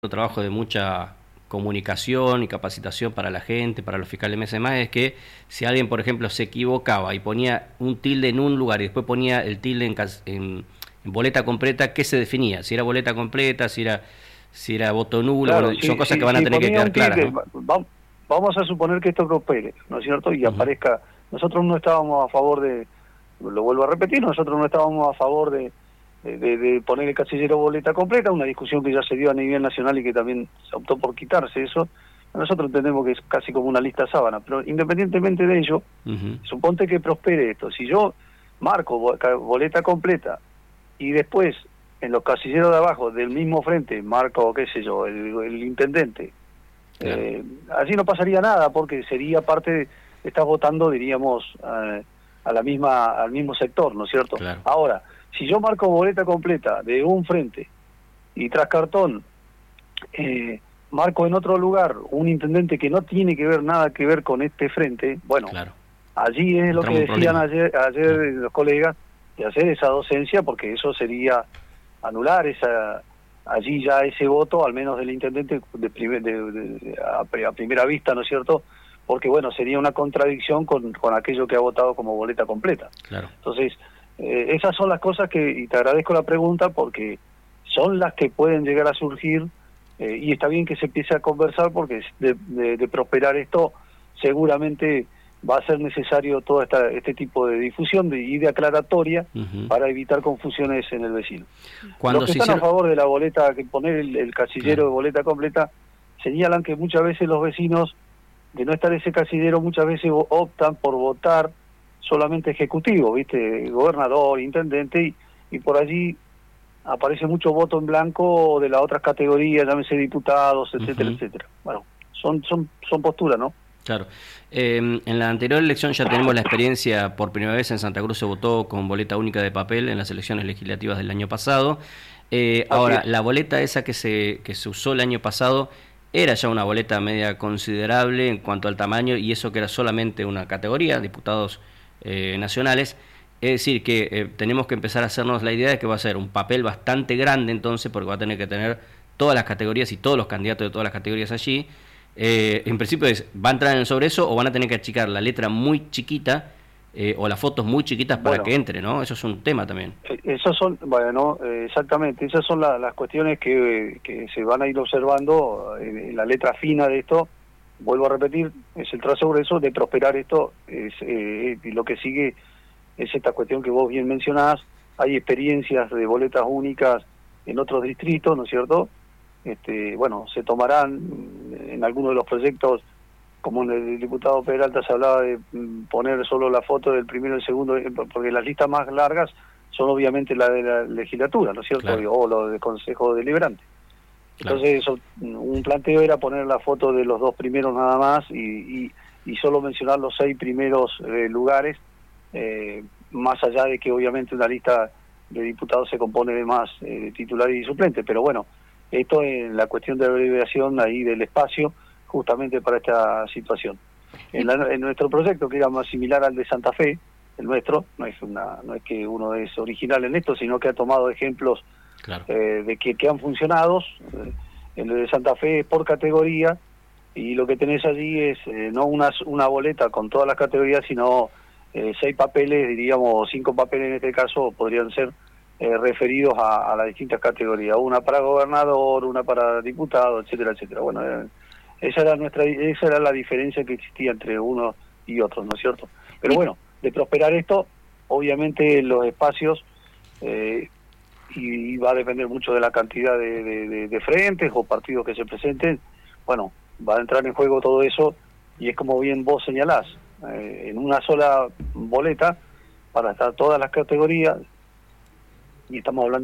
trabajo de mucha comunicación y capacitación para la gente, para los fiscales de mesa y demás, es que si alguien, por ejemplo, se equivocaba y ponía un tilde en un lugar y después ponía el tilde en boleta completa, ¿qué se definía? Si era boleta completa, si era voto nulo, Claro, bueno, son cosas que van a si tener que ponía quedar un claras, tilde, ¿no? vamos a suponer que esto prospere, ¿no es cierto? Y Uh-huh. aparezca, nosotros no estábamos a favor de, lo vuelvo a repetir, nosotros no estábamos a favor de poner el casillero boleta completa, una discusión que ya se dio a nivel nacional y que también se optó por quitarse eso. Nosotros entendemos que es casi como una lista sábana, pero independientemente de ello, Uh-huh. suponte que prospere esto. Si yo marco boleta completa y después en los casilleros de abajo del mismo frente marco, qué sé yo, el intendente, Claro, allí no pasaría nada porque sería parte, estás votando, diríamos, a la misma, al mismo sector, ¿no es cierto? claro. Ahora, si yo marco boleta completa de un frente y tras cartón marco en otro lugar un intendente que no tiene que ver nada que ver con este frente, bueno, Claro. allí es lo que Entramos en un decían problema. ayer Claro. los colegas, de hacer esa docencia, porque eso sería anular esa allí ya ese voto, al menos del intendente, a primera vista, ¿no es cierto? Porque, bueno, sería una contradicción con aquello que ha votado como boleta completa. Claro. Entonces, esas son las cosas y te agradezco la pregunta, porque son las que pueden llegar a surgir, y está bien que se empiece a conversar, porque de prosperar esto, seguramente va a ser necesario todo este tipo de difusión y de aclaratoria Uh-huh. para evitar confusiones en el vecino. Los Cuando que se están a hicieron... favor de la boleta, que poner el casillero Claro. de boleta completa, señalan que muchas veces los vecinos, de no estar ese casillero, muchas veces optan por votar solamente ejecutivo, ¿viste? Gobernador, intendente, y por allí aparece mucho voto en blanco de las otras categorías, llámese diputados, etcétera, Uh-huh. etcétera. Bueno, son posturas, ¿no? Claro. En la anterior elección ya tenemos la experiencia, por primera vez en Santa Cruz se votó con boleta única de papel en las elecciones legislativas del año pasado. Así Ahora, es. la boleta esa que se usó el año pasado era ya una boleta media considerable en cuanto al tamaño, y eso que era solamente una categoría, diputados nacionales. Es decir, que tenemos que empezar a hacernos la idea de que va a ser un papel bastante grande entonces, porque va a tener que tener todas las categorías y todos los candidatos de todas las categorías allí. En principio ¿va a entrar en sobre eso o van a tener que achicar la letra muy chiquita o las fotos muy chiquitas para que Bueno, entre, ¿no? Eso es un tema también. esas son, bueno, exactamente, esas son las cuestiones que se van a ir observando en la letra fina de esto. Vuelvo a repetir, es el trazo grueso de prosperar esto, y lo que sigue es esta cuestión que vos bien mencionás. Hay experiencias de boletas únicas en otros distritos, ¿no es cierto? Bueno, se tomarán en algunos de los proyectos, como en el diputado Peralta se hablaba de poner solo la foto del primero y el segundo, porque las listas más largas son obviamente la de la legislatura, ¿no es cierto? Claro, O lo del Consejo Deliberante. claro. Entonces, un planteo era poner la foto de los dos primeros nada más y solo mencionar los 6 primeros lugares, más allá de que obviamente una lista de diputados se compone de más titulares y suplentes. Pero bueno, esto en la cuestión de la abreviación ahí del espacio, justamente para esta situación. En nuestro proyecto, que era más similar al de Santa Fe, el nuestro, no es que uno es original en esto, sino que ha tomado ejemplos Claro. de que han funcionado. En el de Santa Fe es por categoría, y lo que tenés allí es no una boleta con todas las categorías, sino 6 papeles, diríamos 5 papeles en este caso, podrían ser referidos a las distintas categorías, una para gobernador, una para diputado, etcétera, etcétera. Bueno, esa era la diferencia que existía entre unos y otros, ¿no es cierto? Pero Dip- bueno, de prosperar esto, obviamente los espacios, y va a depender mucho de la cantidad de frentes o partidos que se presenten. Bueno, va a entrar en juego todo eso, y es como bien vos señalás, en una sola boleta para estar todas las categorías, y estamos hablando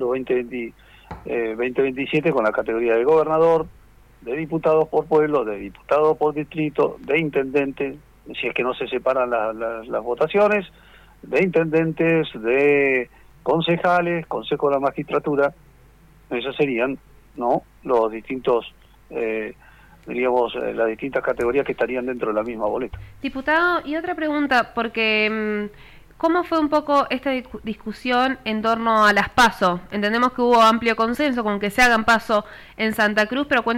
2027 con la categoría de gobernador, de diputados por pueblo, de diputados por distrito, de intendente, si es que no se separan las votaciones, de intendentes, de concejales, consejo de la magistratura. Esos serían, ¿no?, los distintos, diríamos, las distintas categorías que estarían dentro de la misma boleta. Diputado, y otra pregunta, porque ¿Cómo fue un poco esta discusión en torno a las PASO? Entendemos que hubo amplio consenso con que se hagan PASO en Santa Cruz, pero